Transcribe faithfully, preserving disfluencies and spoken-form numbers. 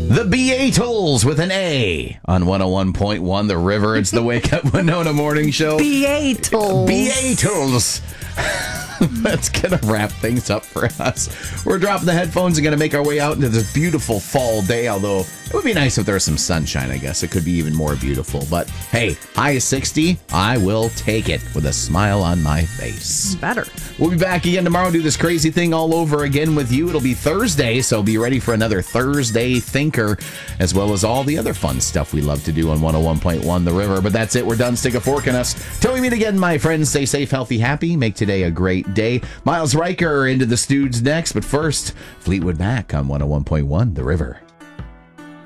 The Beatles with an A on one oh one point one The River. It's the Wake Up Winona Morning Show. Beatles. Beatles. That's going to wrap things up for us. We're dropping the headphones and going to make our way out into this beautiful fall day, although it would be nice if there was some sunshine, I guess. It could be even more beautiful. But hey, high is sixty. I will take it with a smile on my face. Better. We'll be back again tomorrow, do this crazy thing all over again with you. It'll be Thursday, so be ready for another Thursday Thinker, as well as all the other fun stuff we love to do on one oh one point one The River. But that's it. We're done. Stick a fork in us. Till we meet again, my friends, stay safe, healthy, happy. Make today a great day. Miles Riker into the Stoods next, but first, Fleetwood Mac on one oh one point one The River.